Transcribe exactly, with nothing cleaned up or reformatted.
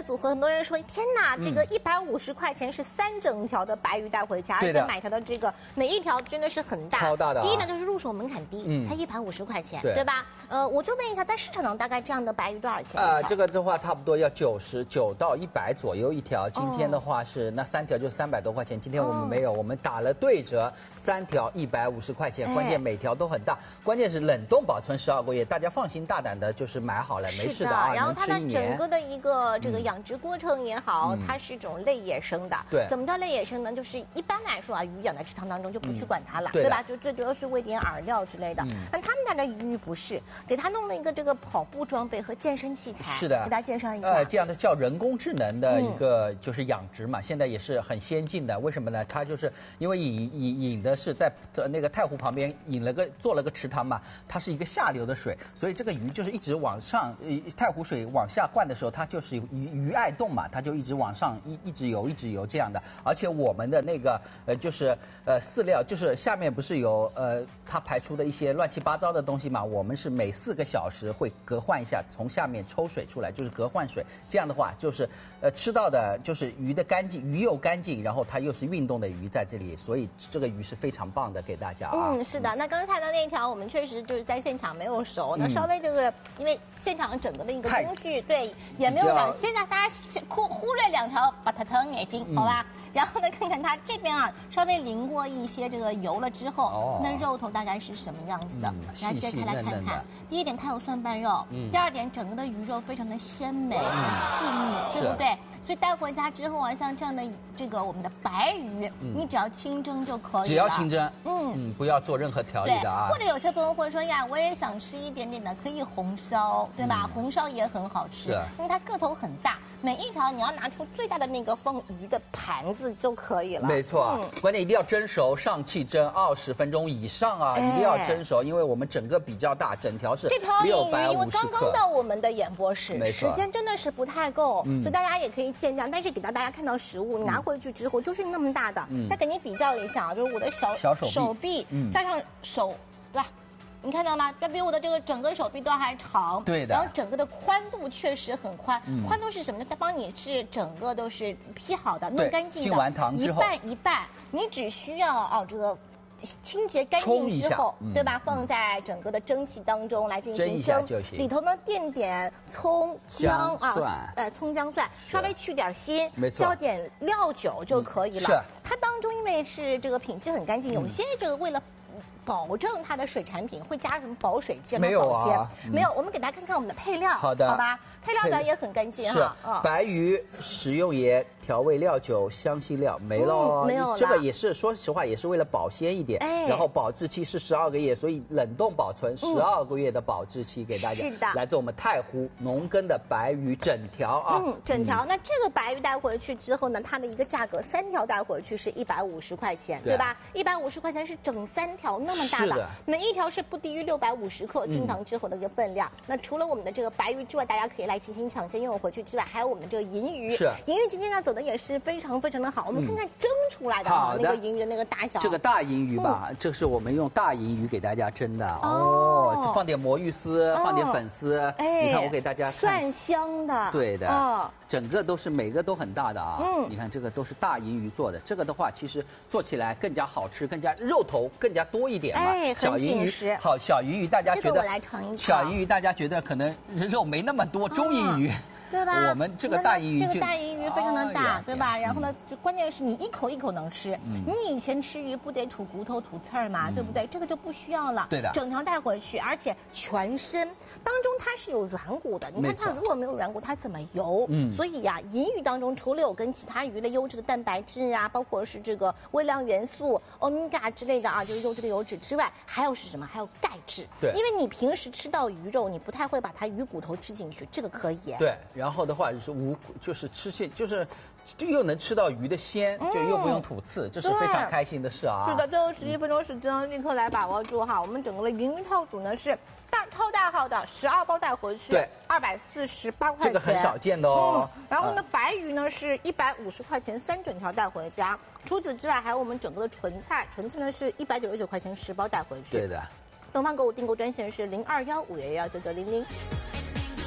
组合，很多人说天哪，这个一百五十块钱是三整条的白鱼带回家，而且买条的这个每一条真的是很大， 超大的、啊。 第一呢就是入手门槛低，嗯、才一百五十块钱， 对, 对吧？呃，我就问一下，在市场上大概这样的白鱼多少钱？ 啊、呃，这个的话差不多要九十九到一百左右一条。今天的话是、哦、那三条就三百多块钱，今天我们没有，哦、我们打了对折，三条一百五十块钱，关键每条都很大，关键是冷冻保存十二个月，大家放心大胆的就是买好了，没事的啊。 然后它的整个的一个这个养殖过程也好，嗯、它是一种类野生的。 对， 怎么叫类野生呢？就是一般来说啊，鱼养在池塘当中就不去管它了， 嗯、对, 对吧？就最多是喂点饵料之类的。但、嗯、他们家的鱼不是，给它弄了一个这个跑步装备和健身器材。 是的， 给大家介绍一下。 呃，这样的叫人工智能的一个就是养殖嘛，嗯、现在也是很先进的。为什么呢？它就是因为引引引的是在那个太湖旁边引了个做了个池塘嘛，它是一个下流的水，所以这个鱼就是一直往上，太湖水往下灌的时候，它就是鱼鱼爱动嘛，它就一直往上一一直游一直游这样的。而且我们的那个呃就是呃饲料，就是下面不是有呃它排出的一些乱七八糟的东西嘛，我们是每四个小时会隔换一下，从下面抽水出来，就是隔换水。这样的话就是呃吃到的就是鱼的干净，鱼又干净，然后它又是运动的鱼在这里，所以这个鱼是非常棒的，给大家啊。 嗯，是的。那刚才的那条我们确实就是在现场没有熟，那、嗯、稍微这个因为现场整个的一个工具对也没有两，现在大家忽忽略两条把它腾眼睛，好吧？嗯、然后呢，看看它这边啊，稍微淋过一些这个油了之后，哦、那肉头大概是什么样子的？嗯、大家揭开来看看。 嫩嫩的第一点，它有蒜瓣肉；嗯、第二点，整个的鱼肉非常的鲜美、很细腻，对不对？所以带回家之后啊，像这样的这个我们的白鱼，嗯、你只要清蒸就可以了。 只要清蒸，嗯嗯，不要做任何调理的啊。 或者有些朋友会说呀，我也想吃一点点的，可以红烧，对吧？嗯、红烧也很好吃，因为它个头很大，每一条你要拿出最大的那个放鱼的盘子就可以了。 没错，嗯、关键一定要蒸熟，上气蒸二十分钟以上啊，哎、一定要蒸熟，因为我们整个比较大，整条是六百五十克。 因为刚刚到我们的演播室，时间真的是不太够，嗯、所以大家也可以见谅。但是给到大家看到实物，你拿回去之后就是那么大的，嗯、再给你比较一下啊，就是我的小小手臂， 手臂嗯、加上手，对吧？你看到吗？这比我的这个整个手臂都还长， 对的。 然后整个的宽度确实很宽，嗯、宽度是什么呢？它帮你是整个都是劈好的、弄干净的， 浸完糖之后一半一半，你只需要哦这个。清洁干净之后，嗯、对吧？放在整个的蒸汽当中来进行蒸，里头呢垫点葱姜啊，呃葱姜蒜，稍微去点腥，浇点料酒就可以了。 是它当中因为是这个品质很干净，有些这个为了保证它的水产品会加什么保水剂、 没有保鲜？ 啊， 没有。我们给大家看看我们的配料， 好的， 好吧？配料表也很干净哈。 是白鱼、食用盐、调味料酒、香辛料没了， 没有了。 这个也是说实话，也是为了保鲜一点。哎，然后保质期是十二个月，所以冷冻保存十二个月的保质期给大家。 是的， 来自我们太湖农耕的白鱼整条啊， 嗯，整条。那这个白鱼带回去之后呢，它的一个价格，三条带回去是一百五十块钱，对吧？一百五十块钱是整三条那么大的，每一条是不低于六百五十克均糖之后的一个分量。那除了我们的这个白鱼之外，大家可以来进行抢先拥有回去之外，还有我们的这个银鱼。 是银鱼今天呢走的也是非常非常的好。我们看看蒸出来的啊，那个银鱼的那个大小。 这个大银鱼吧，这是我们用大银鱼给大家蒸的哦。放点魔芋丝，放点粉丝。哎，你看我给大家看， 蒜香的。 对的。哦，整个都是每个都很大的啊。嗯，你看这个都是大银鱼做的，这个的话其实做起来更加好吃，更加肉头更加多一点嘛。 哎， 小银鱼好，小银鱼大家觉得， 这个我来尝一尝。 小银鱼大家觉得可能肉没那么多，中银鱼。 对吧？ 我们这个大银鱼， 这个大银鱼非常的大，对吧？然后呢，就关键是你一口一口能吃。你以前吃鱼不得吐骨头、吐刺儿嘛，对不对？这个就不需要了。 对的， 整条带回去，而且全身当中它是有软骨的。你看它如果没有软骨，它怎么游？嗯，所以呀，银鱼当中除了有跟其他鱼类优质的蛋白质啊，包括是这个微量元素、欧米伽之类的啊，就是优质的油脂之外，还有是什么？还有钙质。 对， 因为你平时吃到鱼肉，你不太会把它鱼骨头吃进去，这个可以。 对。然后的话就是无，就是吃些，就是就又能吃到鱼的鲜，就又不用吐刺，这是非常开心的事啊！ 是的，最后十一分钟时间，立刻来把握住哈！我们整个的银鱼套组呢是大超大号的，十二包带回去， 对， 二百四十八块钱， 这个很少见的哦。 嗯、然后呢，白鱼呢是一百五十块钱三整条带回家，除此之外还有我们整个的纯菜，纯菜呢是一百九十九块钱十包带回去。 对的。 东方购物订购专线是零二幺五幺幺九九零零。